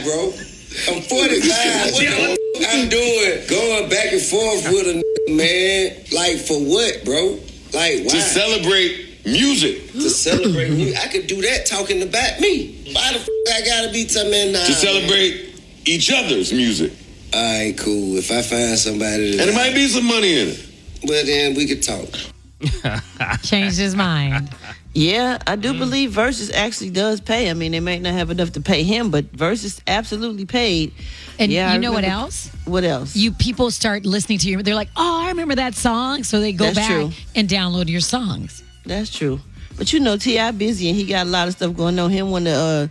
bro. I'm 45. What the I'm doing? Going back and forth with a man. Like, for what, bro? Like, why? To celebrate music. To celebrate music. I could do that talking about me. Why the I gotta be telling nah? To celebrate each other's music. All right, cool. If I find somebody that... And there might be some money in it. Well, then we could talk. Changed his mind. Yeah, I do believe Versus actually does pay. I mean, they might not have enough to pay him, but Versus absolutely paid. And yeah, you know what else? What else? People start listening to you. They're like, oh, I remember that song. So they go That's back true. and download your songs. That's true. But you know, T.I. busy and he got a lot of stuff going on. Him want to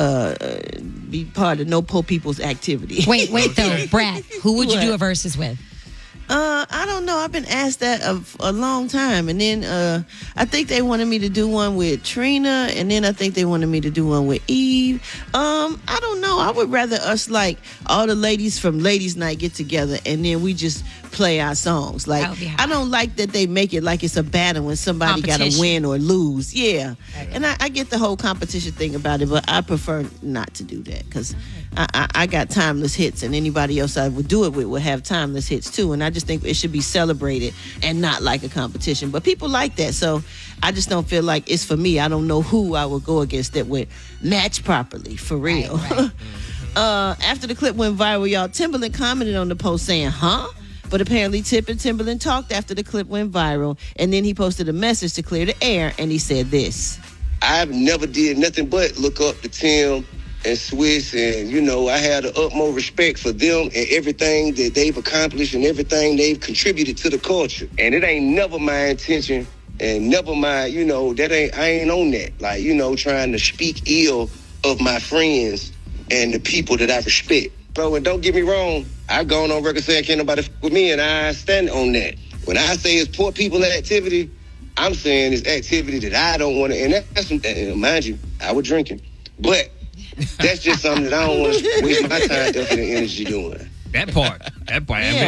be part of No Poor People's activity. Wait, though, Brad, who would you do a versus with? I don't know. I've been asked that a long time. And then I think they wanted me to do one with Trina. And then I think they wanted me to do one with Eve. I don't know. I would rather us, like, all the ladies from Ladies Night get together and then we just play our songs. Like, I don't like that they make it like it's a battle when somebody got to win or lose. Yeah. And I get the whole competition thing about it, but I prefer not to do that because I got timeless hits, and anybody else I would do it with would have timeless hits too. And I just think it should be celebrated and not like a competition. But people like that, so I just don't feel like it's for me. I don't know who I would go against that would match properly, for real. Right. After the clip went viral, y'all, Timbaland commented on the post saying, huh? But apparently Tip and Timbaland talked after the clip went viral, and then he posted a message to clear the air, and he said this. I've never did nothing but look up to Tim and Swiss, and, you know, I had the utmost respect for them and everything that they've accomplished and everything they've contributed to the culture. And it ain't never my intention and never my, you know, I ain't on that. Like, you know, trying to speak ill of my friends and the people that I respect. Bro, and don't get me wrong, I've gone on record saying can't nobody f with me, and I stand on that. When I say it's poor people activity, I'm saying it's activity that I don't want to, and that's, mind you, I was drinking. But that's just something that I don't want to waste my time, effort, and energy doing. That part. Yeah,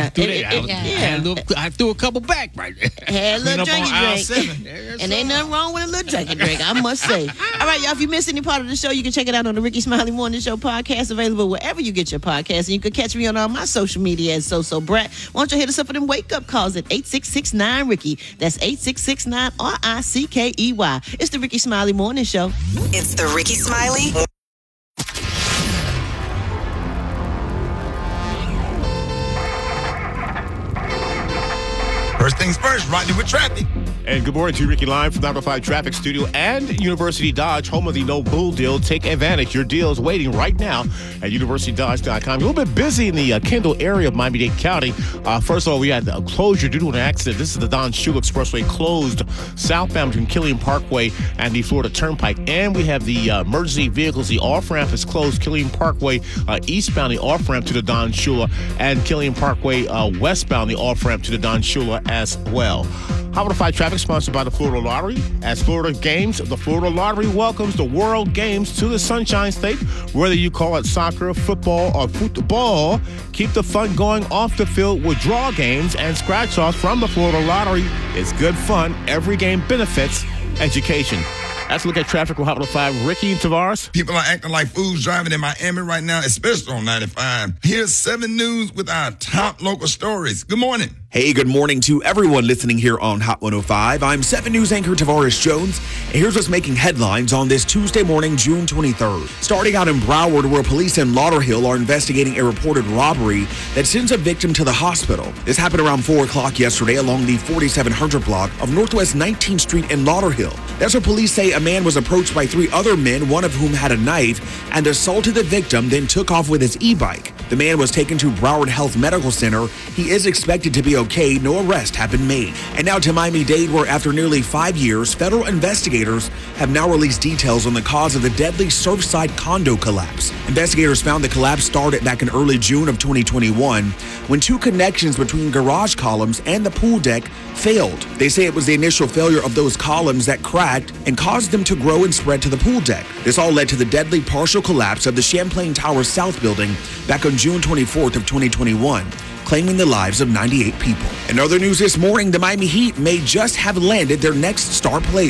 I threw a couple back right there. Had a little drinky drink. And ain't nothing wrong with a little drinky drink, I must say. All right, y'all, if you missed any part of the show, you can check it out on the Ricky Smiley Morning Show podcast, available wherever you get your podcast. And you can catch me on all my social media as So Brat. Why don't you hit us up for them wake-up calls at 866-9-RICKY. That's 866-9-RICKEY. It's the Ricky Smiley Morning Show. It's the Ricky Smiley. First things first, Rodney with traffic. And good morning to Ricky Live from the 905 Traffic Studio and University Dodge, home of the No Bull Deal. Take advantage. Your deal is waiting right now at universitydodge.com. A little bit busy in the Kendall area of Miami-Dade County. First of all, we had a closure due to an accident. This is the Don Shula Expressway closed southbound between Killian Parkway and the Florida Turnpike. And we have the emergency vehicles. The off-ramp is closed. Killian Parkway eastbound, the off-ramp to the Don Shula, and Killian Parkway westbound, the off-ramp to the Don Shula as well. Hot 105 Traffic, sponsored by the Florida Lottery. As Florida Games, the Florida Lottery welcomes the World Games to the Sunshine State. Whether you call it soccer, football, or football, keep the fun going off the field with draw games and scratch-offs from the Florida Lottery. It's good fun. Every game benefits education. Let's look at traffic with Hot 105. Ricky and Tavares. People are acting like fools driving in Miami right now, especially on 95. Here's 7 News with our top local stories. Good morning. Hey, good morning to everyone listening here on Hot 105. I'm 7 News anchor Tavares Jones, and here's what's making headlines on this Tuesday morning, June 23rd. Starting out in Broward, where police in Lauderhill are investigating a reported robbery that sends a victim to the hospital. This happened around 4 o'clock yesterday along the 4700 block of Northwest 19th Street in Lauderhill. That's where police say a man was approached by 3 other men, one of whom had a knife, and assaulted the victim, then took off with his e-bike. The man was taken to Broward Health Medical Center. He is expected to be okay. No arrests have been made. And now to Miami-Dade, where after nearly 5 years, federal investigators have now released details on the cause of the deadly Surfside condo collapse. Investigators found the collapse started back in early June of 2021 when 2 connections between garage columns and the pool deck failed. They say it was the initial failure of those columns that cracked and caused them to grow and spread to the pool deck. This all led to the deadly partial collapse of the Champlain Tower South building back on June 24th of 2021. Claiming the lives of 98 people. In other news this morning, the Miami Heat may just have landed their next star player.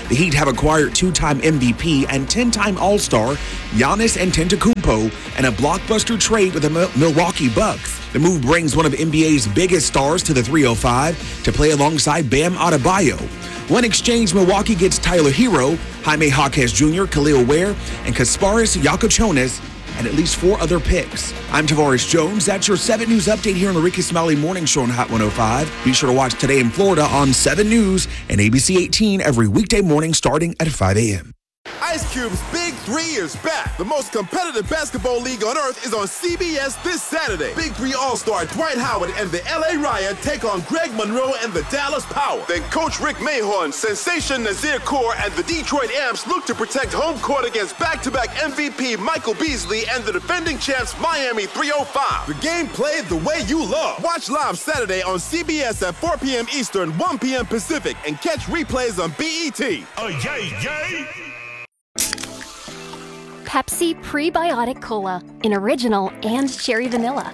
The Heat have acquired two-time MVP and 10-time All-Star Giannis Antetokounmpo and a blockbuster trade with the Milwaukee Bucks. The move brings one of NBA's biggest stars to the 305 to play alongside Bam Adebayo. One exchange, Milwaukee gets Tyler Hero, Jaime Jaquez Jr., Khalil Ware, and Kasparis Yakochonis, and at least 4 other picks. I'm Tavares Jones. That's your 7 News update here on the Ricky Smiley Morning Show on Hot 105. Be sure to watch Today in Florida on 7 News and ABC 18 every weekday morning starting at 5 a.m. Ice Cube's Big 3 is back. The most competitive basketball league on earth is on CBS this Saturday. Big 3 All-Star Dwight Howard and the LA Riot take on Greg Monroe and the Dallas Power. Then Coach Rick Mahorn, Sensation Nazir Kaur, and the Detroit Amps look to protect home court against back-to-back MVP Michael Beasley and the defending champs Miami 305. The game played the way you love. Watch live Saturday on CBS at 4 p.m. Eastern, 1 p.m. Pacific, and catch replays on BET. Oh, yay, yay! Pepsi Prebiotic Cola in original and cherry vanilla.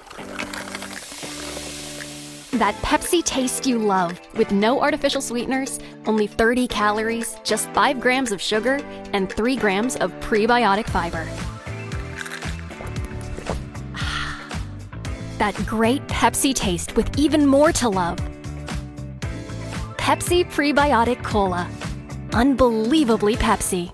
That Pepsi taste you love with no artificial sweeteners, only 30 calories, just 5 grams of sugar, and 3 grams of prebiotic fiber. That great Pepsi taste with even more to love. Pepsi Prebiotic Cola. Unbelievably Pepsi.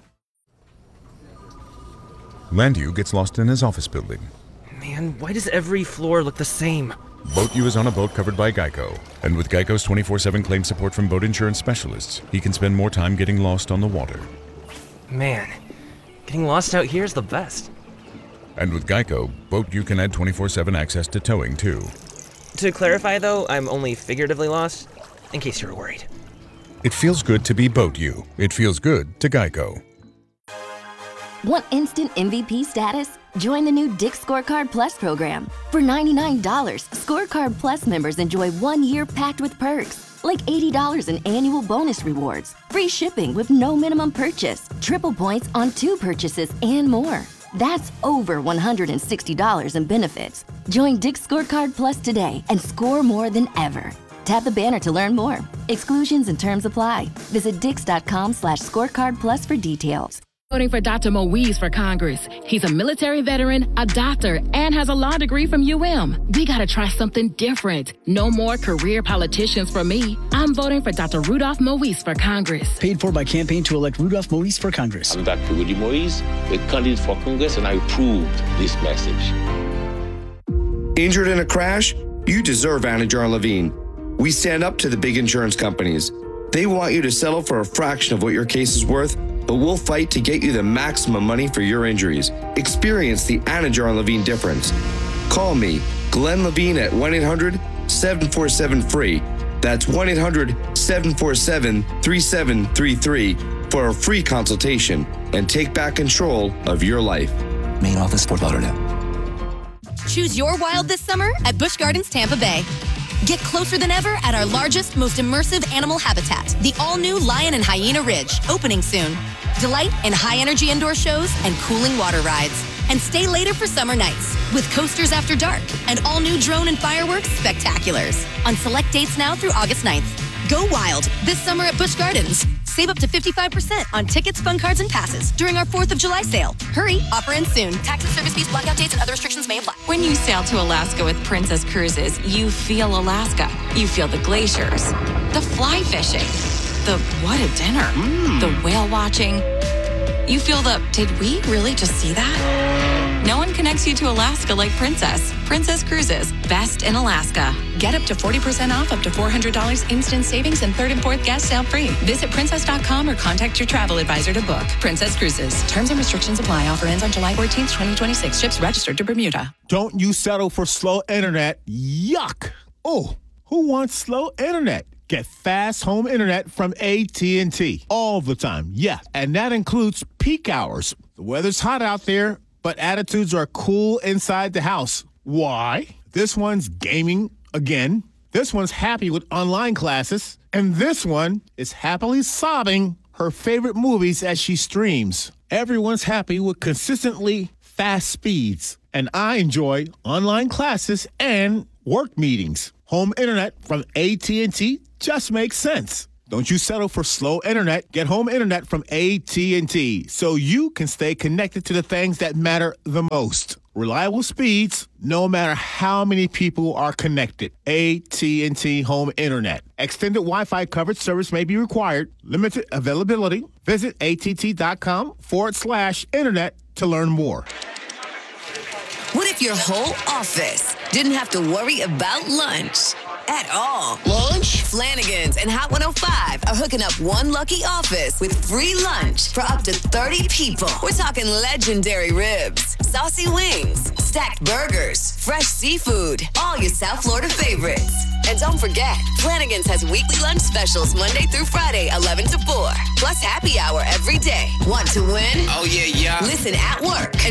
Landu gets lost in his office building. Man, why does every floor look the same? Boat U is on a boat covered by Geico. And with Geico's 24/7 claim support from boat insurance specialists, he can spend more time getting lost on the water. Man, getting lost out here is the best. And with Geico, Boat U can add 24/7 access to towing, too. To clarify, though, I'm only figuratively lost, in case you were worried. It feels good to be Boat U. It feels good to Geico. Want instant MVP status? Join the new Dick's Scorecard Plus program. For $99, Scorecard Plus members enjoy 1 year packed with perks, like $80 in annual bonus rewards, free shipping with no minimum purchase, triple points on 2 purchases, and more. That's over $160 in benefits. Join Dick's Scorecard Plus today and score more than ever. Tap the banner to learn more. Exclusions and terms apply. Visit dix.com/scorecardplus for details. Voting for Dr. Moise for Congress. He's a military veteran, a doctor, and has a law degree from UM. We gotta try something different. No more career politicians for me. I'm voting for Dr. Rudolph Moise for Congress. Paid for by campaign to elect Rudolph Moise for Congress. I'm Dr. Woody Moise, the candidate for Congress, and I approved this message. Injured in a crash? You deserve Anajar and Levine. We stand up to the big insurance companies. They want you to settle for a fraction of what your case is worth, but we'll fight to get you the maximum money for your injuries. Experience the Anajar and Levine difference. Call me, Glenn Levine, at 1-800-747-FREE. That's 1-800-747-3733 for a free consultation and take back control of your life. Main office, Fort Lauderdale. Choose your wild this summer at Busch Gardens Tampa Bay. Get closer than ever at our largest, most immersive animal habitat, the all-new Lion and Hyena Ridge, opening soon. Delight in high-energy indoor shows and cooling water rides. And stay later for summer nights with coasters after dark and all-new drone and fireworks spectaculars on select dates now through August 9th. Go wild this summer at Busch Gardens. Save up to 55% on tickets, fun cards, and passes during our 4th of July sale. Hurry, offer ends soon. Tax and service fees, blackout dates, and other restrictions may apply. When you sail to Alaska with Princess Cruises, you feel Alaska. You feel the glaciers, the fly fishing, the what a dinner, the whale watching. You feel the, did we really just see that? No one connects you to Alaska like Princess. Princess Cruises, best in Alaska. Get up to 40% off, up to $400 instant savings, and 3rd and 4th gas sale free. Visit princess.com or contact your travel advisor to book. Princess Cruises. Terms and restrictions apply. Offer ends on July 14th, 2026. Ships registered to Bermuda. Don't you settle for slow internet. Yuck. Oh, who wants slow internet? Get fast home internet from AT&T all the time. Yeah, and that includes peak hours. The weather's hot out there, but attitudes are cool inside the house. Why? This one's gaming again. This one's happy with online classes. And this one is happily sobbing her favorite movies as she streams. Everyone's happy with consistently fast speeds. And I enjoy online classes and work meetings. Home internet from AT&T just makes sense. Don't you settle for slow internet. Get home internet from AT&T so you can stay connected to the things that matter the most. Reliable speeds, no matter how many people are connected. AT&T Home Internet. Extended Wi-Fi coverage service may be required. Limited availability. Visit att.com/internet to learn more. What if your whole office didn't have to worry about lunch at all? Lunch? Flanagan's and Hot 105 are hooking up one lucky office with free lunch for up to 30 people. We're talking legendary ribs, saucy wings, stacked burgers, fresh seafood, all your South Florida favorites. And don't forget, Flanagan's has weekly lunch specials Monday through Friday, 11 to 4, plus happy hour every day. Want to win? Oh, yeah. Listen at work and